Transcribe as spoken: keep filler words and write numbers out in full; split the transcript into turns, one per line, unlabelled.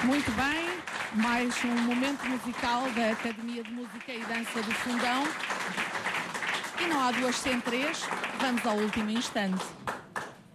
Muito bem, mais um momento musical da Academia de Música e Dança do Fundão. E não há duas sem três, vamos ao último instante.